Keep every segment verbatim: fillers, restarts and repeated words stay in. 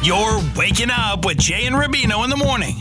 You're waking up with Jay and Rubino in the morning.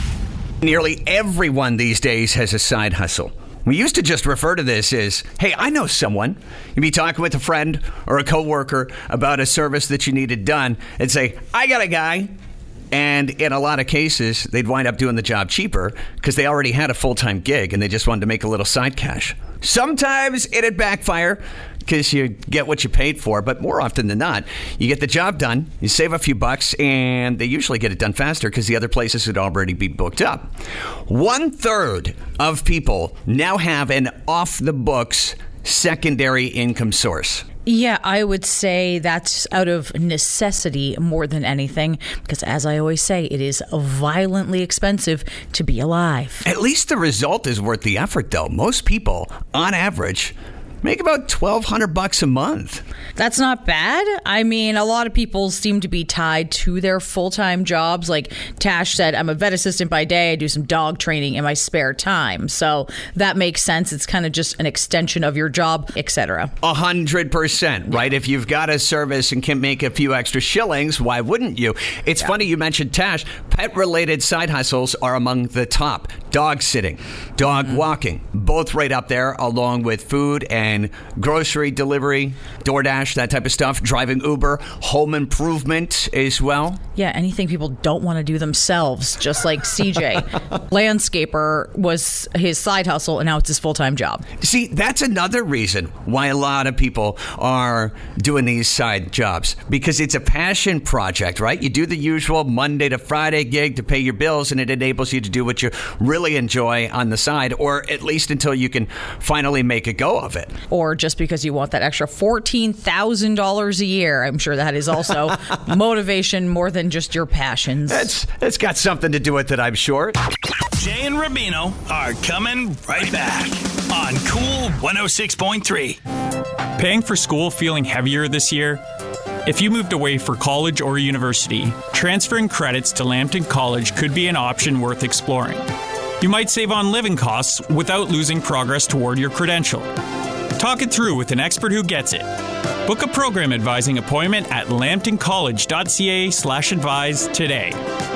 Nearly everyone these days has a side hustle. We used to just refer to this as, hey, I know someone. You'd be talking with a friend or a coworker about a service that you needed done and say, I got a guy. And in a lot of cases, they'd wind up doing the job cheaper because they already had a full-time gig and they just wanted to make a little side cash. Sometimes it'd backfire because you get what you paid for, but more often than not, you get the job done, you save a few bucks, and they usually get it done faster because the other places would already be booked up. One third of people now have an off-the-books secondary income source. Yeah, I would say that's out of necessity more than anything, because as I always say, it is violently expensive to be alive. At least the result is worth the effort, though. Most people, on average, make about twelve hundred bucks a month. That's not bad. I mean, a lot of people seem to be tied to their full-time jobs. Like Tash said, I'm a vet assistant by day. I do some dog training in my spare time. So that makes sense. It's kind of just an extension of your job, et cetera. A hundred percent, right? If you've got a service and can make a few extra shillings, why wouldn't you? It's yeah. funny you mentioned Tash. Pet-related side hustles are among the top. Dog sitting, dog mm-hmm. walking, both right up there, along with food and grocery delivery, DoorDash, that type of stuff, driving Uber, home improvement as well. Yeah, anything people don't want to do themselves, just like C J. Landscaper was his side hustle, and now it's his full-time job. See, that's another reason why a lot of people are doing these side jobs, because it's a passion project, right? You do the usual Monday to Friday gig to pay your bills, and it enables you to do what you really enjoy on the side, or at least until you can finally make a go of it. Or just because you want that extra fourteen thousand dollars a year. I'm sure that is also motivation more than just your passions. That's It's got something to do with it, I'm sure. Jay and Rubino are coming right back on Cool one oh six point three. Paying for school feeling heavier this year? If you moved away for college or university, transferring credits to Lambton College could be an option worth exploring. You might save on living costs without losing progress toward your credential. Talk it through with an expert who gets it. Book a program advising appointment at lambtoncollege.ca slash advise today.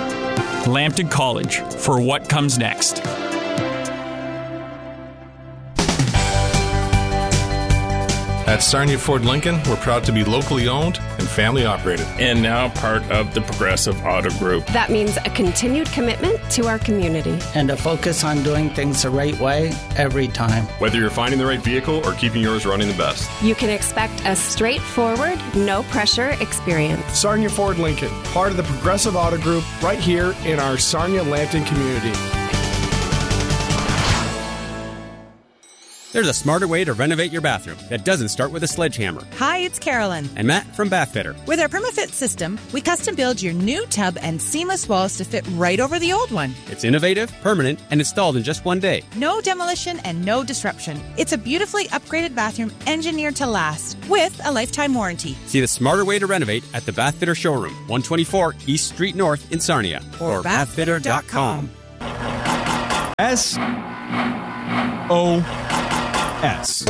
Lambton College, for what comes next. At Sarnia Ford Lincoln, we're proud to be locally owned and family operated. And now part of the Progressive Auto Group. That means a continued commitment to our community. And a focus on doing things the right way every time. Whether you're finding the right vehicle or keeping yours running the best. You can expect a straightforward, no-pressure experience. Sarnia Ford Lincoln, part of the Progressive Auto Group, right here in our Sarnia-Lambton community. There's a smarter way to renovate your bathroom that doesn't start with a sledgehammer. Hi, it's Carolyn. And Matt from Bathfitter. With our PermaFit system, we custom build your new tub and seamless walls to fit right over the old one. It's innovative, permanent, and installed in just one day. No demolition and no disruption. It's a beautifully upgraded bathroom engineered to last with a lifetime warranty. See the smarter way to renovate at the Bathfitter showroom, one twenty-four East Street North in Sarnia. Or, or bathfitter dot com. S O S.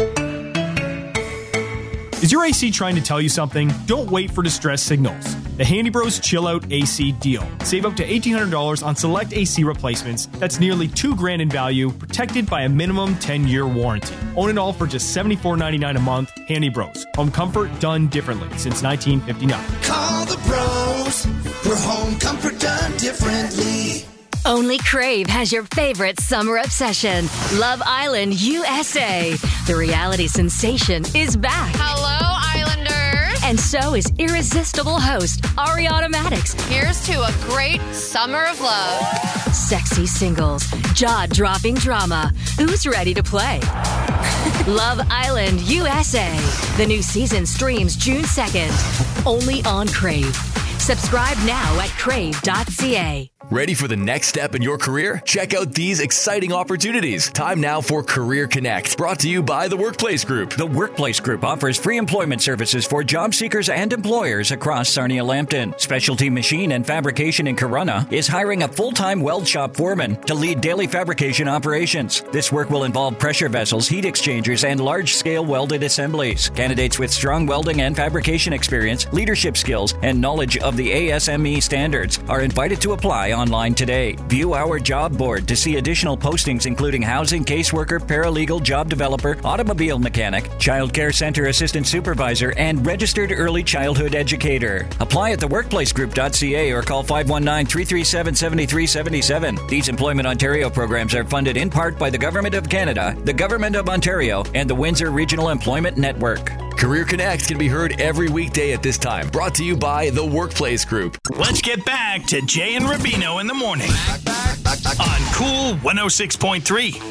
Is your A C trying to tell you something? Don't wait for distress signals. The Handy Bros Chill Out A C deal. Save up to eighteen hundred dollars on select A C replacements. That's nearly two grand in value, protected by a minimum ten-year warranty. Own it all for just seventy-four ninety-nine a month. Handy Bros. Home comfort done differently since nineteen fifty-nine. Call the bros for home comfort done differently. Only Crave has your favorite summer obsession, Love Island U S A. The reality sensation is back. Hello, Islanders. And so is irresistible host Ariana Maddox. Here's to a great summer of love. Sexy singles, jaw-dropping drama. Who's ready to play? Love Island U S A. The new season streams June second. Only on Crave. Subscribe now at crave dot c a. Ready for the next step in your career? Check out these exciting opportunities. Time now for Career Connect, brought to you by the Workplace Group. The Workplace Group offers free employment services for job seekers and employers across Sarnia-Lambton. Specialty Machine and Fabrication in Corunna is hiring a full-time weld shop foreman to lead daily fabrication operations. This work will involve pressure vessels, heat exchangers, and large-scale welded assemblies. Candidates with strong welding and fabrication experience, leadership skills, and knowledge of the A S M E standards are invited to apply online today. View our job board to see additional postings including housing, caseworker, paralegal, job developer, automobile mechanic, child care center assistant supervisor, and registered early childhood educator. Apply at the workplace group dot c a or call five one nine, three three seven, seven three seven seven. These Employment Ontario programs are funded in part by the Government of Canada, the Government of Ontario, and the Windsor Regional Employment Network. Career Connect can be heard every weekday at this time. Brought to you by the Workplace Group. Let's get back to Jay and Rubino in the morning on Cool one oh six point three.